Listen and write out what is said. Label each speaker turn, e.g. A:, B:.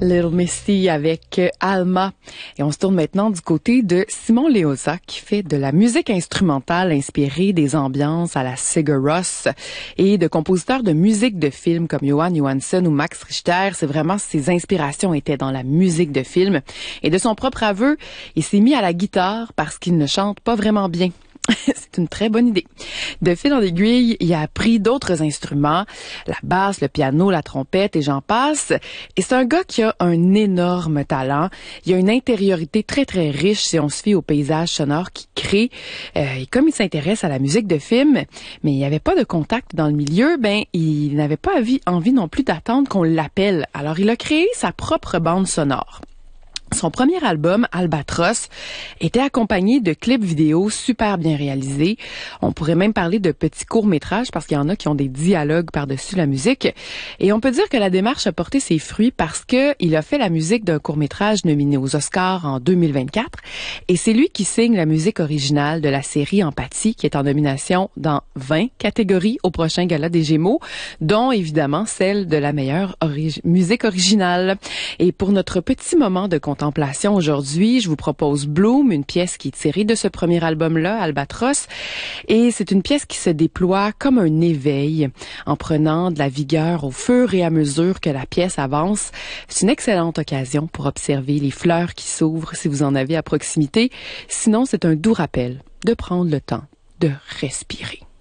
A: Little Misty avec Alma. Et on se tourne maintenant du côté de Simon Leosa qui fait de la musique instrumentale inspirée des ambiances à la Sigur Rós et de compositeurs de musique de films comme Jóhann Jóhannsson ou Max Richter. C'est vraiment ses inspirations étaient dans la musique de film. Et de son propre aveu, il s'est mis à la guitare parce qu'il ne chante pas vraiment bien. C'est une très bonne idée. De fil en aiguille, il a appris d'autres instruments, la basse, le piano, la trompette et j'en passe. Et c'est un gars qui a un énorme talent. Il a une intériorité très, très riche si on se fie au paysage sonore qu'il crée. Et comme il s'intéresse à la musique de film, mais il n'y avait pas de contact dans le milieu, il n'avait pas envie non plus d'attendre qu'on l'appelle. Alors, il a créé sa propre bande sonore. Son premier album, Albatros, était accompagné de clips vidéo super bien réalisés. On pourrait même parler de petits courts-métrages parce qu'il y en a qui ont des dialogues par-dessus la musique. Et on peut dire que la démarche a porté ses fruits parce que il a fait la musique d'un court-métrage nominé aux Oscars en 2024. Et c'est lui qui signe la musique originale de la série Empathie qui est en nomination dans 20 catégories au prochain Gala des Gémeaux, dont évidemment celle de la meilleure musique originale. Et pour notre petit moment de contemplation aujourd'hui, je vous propose Bloom, une pièce qui est tirée de ce premier album-là, Albatros. Et c'est une pièce qui se déploie comme un éveil en prenant de la vigueur au fur et à mesure que la pièce avance. C'est une excellente occasion pour observer les fleurs qui s'ouvrent si vous en avez à proximité. Sinon, c'est un doux rappel de prendre le temps de respirer.